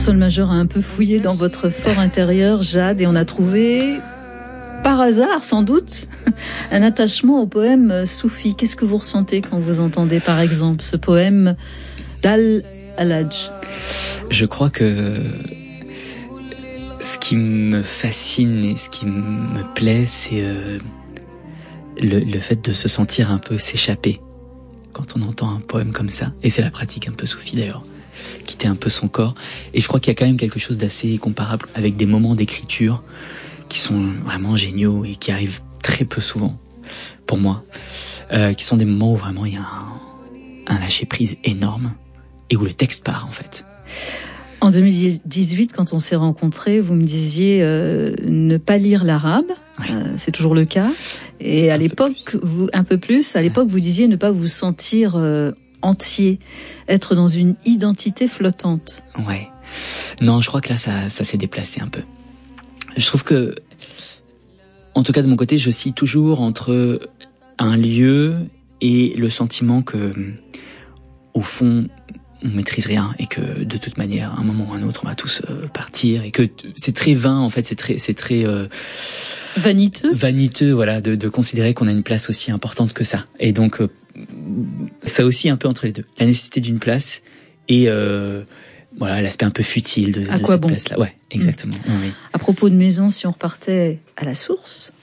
Sol majeur a un peu fouillé dans votre fort intérieur, Jade, et on a trouvé, par hasard sans doute, un attachement au poème soufi. Qu'est-ce que vous ressentez quand vous entendez par exemple ce poème d'Al-Hallaj? Je crois que ce qui me fascine et ce qui me plaît, c'est le fait de se sentir un peu s'échapper quand on entend un poème comme ça. Et c'est la pratique un peu soufie d'ailleurs, quitter un peu son corps. Et je crois qu'il y a quand même quelque chose d'assez comparable avec des moments d'écriture qui sont vraiment géniaux et qui arrivent très peu souvent, pour moi, qui sont des moments où vraiment il y a un lâcher-prise énorme et où le texte part en fait. En 2018, quand on s'est rencontrés, vous me disiez ne pas lire l'arabe, ouais. C'est toujours le cas. Et à l'époque, vous disiez ne pas vous sentir entier, être dans une identité flottante. Ouais. Non, je crois que là, ça s'est déplacé un peu. Je trouve que, en tout cas de mon côté, je oscille toujours entre un lieu et le sentiment que, au fond, on maîtrise rien et que de toute manière, à un moment ou à un autre, on va tous partir et que c'est très vain en fait, c'est très vaniteux, voilà, de considérer qu'on a une place aussi importante que ça. Et donc ça aussi un peu entre les deux, la nécessité d'une place et voilà l'aspect un peu futile de cette place-là. Ouais, exactement. Oui. À propos de maison, si on repartait à la source,